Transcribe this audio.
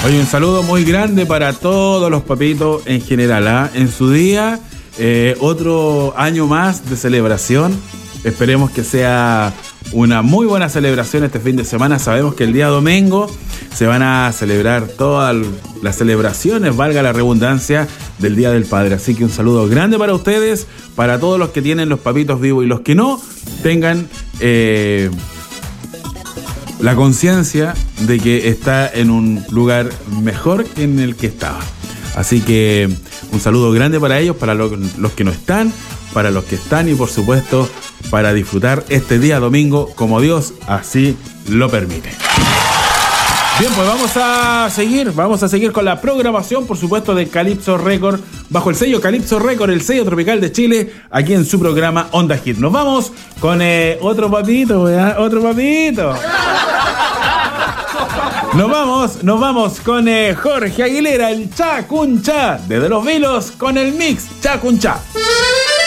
Oye, un saludo muy grande para todos los papitos en general, en su día, otro año más de celebración. Esperemos que sea una muy buena celebración este fin de semana. Sabemos que el día domingo se van a celebrar todas las celebraciones, valga la redundancia, del Día del Padre. Así que un saludo grande para ustedes, para todos los que tienen los papitos vivos y los que no, tengan la conciencia de que está en un lugar mejor que en el que estaba. Así que un saludo grande para ellos, para los que no están, para los que están y por supuesto para disfrutar este día domingo como Dios así lo permite. Bien, pues vamos a seguir con la programación, por supuesto, de Calypso Record, bajo el sello Calypso Record, el sello tropical de Chile, aquí en su programa Onda Hit. Nos vamos con otro papito, ¿verdad? Otro papito. Nos vamos con Jorge Aguilera, el Cha Cun Cha, desde Los Vilos, con el mix Cha Cun Cha.